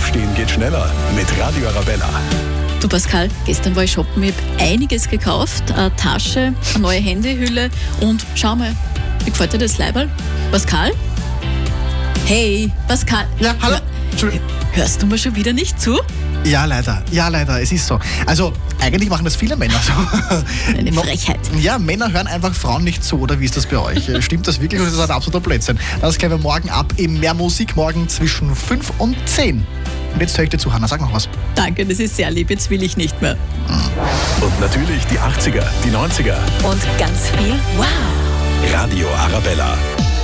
Aufstehen geht schneller mit Radio Arabella. Du Pascal, gestern war ich shoppen, ich habe einiges gekauft. Eine Tasche, eine neue Handyhülle und schau mal, wie gefällt dir das Leiberl? Pascal? Hey, Pascal. Ja, hallo? Entschuldigung. Hörst du mir schon wieder nicht zu? Ja, leider, es ist so. Also, eigentlich machen das viele Männer so. Eine Frechheit. Ja, Männer hören einfach Frauen nicht zu, oder wie ist das bei euch? Stimmt das wirklich oder ist das ein absoluter Blödsinn? Das klären wir morgen ab im Mehr Musik, morgen zwischen 5 und 10. Und jetzt höre ich dir zu, Hanna, sag noch was. Danke, das ist sehr lieb, jetzt will ich nicht mehr. Und natürlich die 80er, die 90er. Und ganz viel Wow! Radio Arabella.